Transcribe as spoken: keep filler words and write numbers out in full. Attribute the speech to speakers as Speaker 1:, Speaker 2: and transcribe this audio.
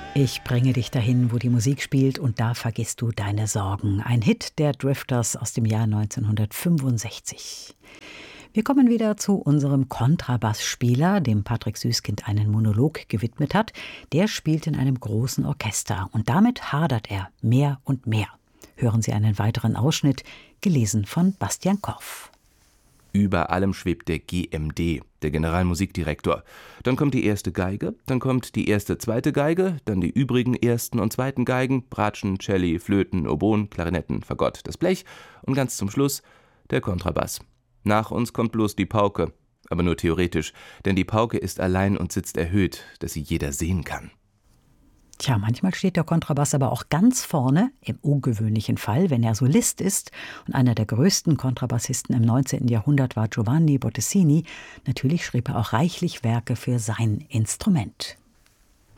Speaker 1: Ich bringe dich dahin, wo die Musik spielt, und da vergisst du deine Sorgen. Ein Hit der Drifters aus dem Jahr neunzehnhundertfünfundsechzig. Wir kommen wieder zu unserem Kontrabassspieler, dem Patrick Süskind einen Monolog gewidmet hat. Der spielt in einem großen Orchester und damit hadert er mehr und mehr. Hören Sie einen weiteren Ausschnitt, gelesen von Bastian Korff.
Speaker 2: Über allem schwebt der G M D, der Generalmusikdirektor. Dann kommt die erste Geige, dann kommt die erste zweite Geige, dann die übrigen ersten und zweiten Geigen, Bratschen, Celli, Flöten, Oboen, Klarinetten, Fagott, das Blech und ganz zum Schluss der Kontrabass. Nach uns kommt bloß die Pauke, aber nur theoretisch, denn die Pauke ist allein und sitzt erhöht, dass sie jeder sehen kann.
Speaker 1: Tja, manchmal steht der Kontrabass aber auch ganz vorne, im ungewöhnlichen Fall, wenn er Solist ist. Und einer der größten Kontrabassisten im neunzehnten Jahrhundert war Giovanni Bottesini. Natürlich schrieb er auch reichlich Werke für sein Instrument.